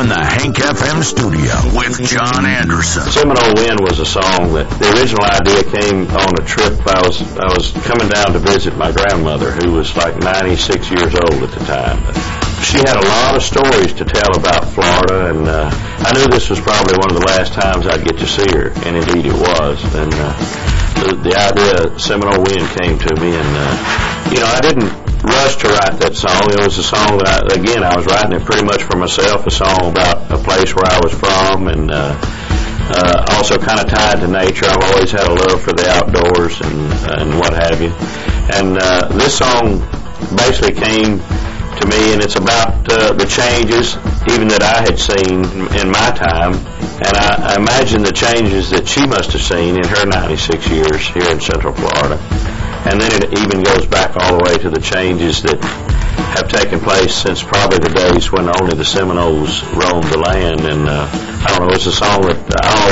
the Hank FM studio with John Anderson. Seminole Wind was a song that the original idea came on a trip. I was coming down to visit my grandmother, who was like 96 years old at the time. She had a lot of stories to tell about Florida, and I knew this was probably one of the last times I'd get to see her, and indeed it was. And the idea of Seminole Wind came to me, and I didn't rush to write that song. It was a song that, I was writing it pretty much for myself, a song about a place where I was from, and also kind of tied to nature. I've always had a love for the outdoors and what have you. And this song basically came to me, and it's about the changes even that I had seen in my time, and I imagine the changes that she must have seen in her 96 years here in Central Florida. And then it even goes back all the way to the changes that have taken place since probably the days when only the Seminoles roamed the land. And I don't know, it's a song that I